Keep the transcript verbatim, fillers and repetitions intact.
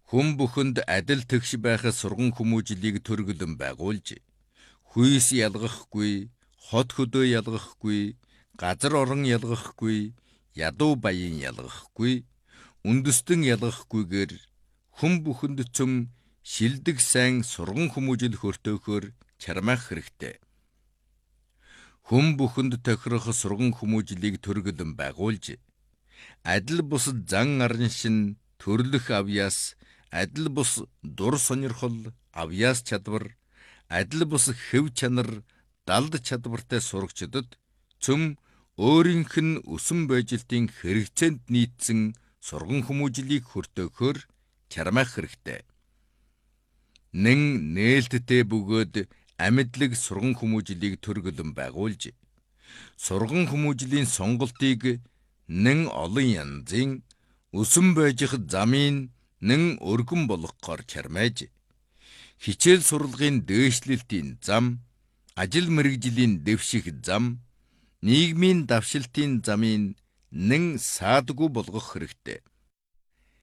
Хүн бүхэнд адил тэгш байхад сурган хүмүүжлийг төргөлөн байгуулж, хүйс ялгахгүй, хот хөдөө ялгахгүй, газар орон ялгахгүй, ядуу баян ялгахгүй, үндэстэн ялгахгүйгээр хүн бүхэнд цөм шилдэг сайн сурган хүмүүжил хөртөөхөөр чармаах хэрэгтэй. Хүн бүхэнд тохирох сурган хүмүүжлийг төргөлөн байгуулж, адил бус зан аран шин төрлөх авьяас, адил бус дур сонирхол, авьяас чадвар, адил бус хэв чанар, далд чадвартай сурагчдад цөм өөрийнх нь өсөн байжилтын хэрэгцээнд нийцсэн сурган хүмүүжлийг хөртөөхөөр чармаах хэрэгтэй. Нэн нээлттэй бөгөөд амьдлаг сурган хүмүүжлийг төргөлөн байгуулж, сурган хүмүүжлийн сонголтыг нэн олон янзын өсөн байж замын нэн өргөн болгохоор чармайж, хичээл сурлагын дээшлэлтийн зам, ажил мэргэжлийн дэвших зам, нийгмийн давшилтын замын нэн саадгүй болгох хэрэгтэй.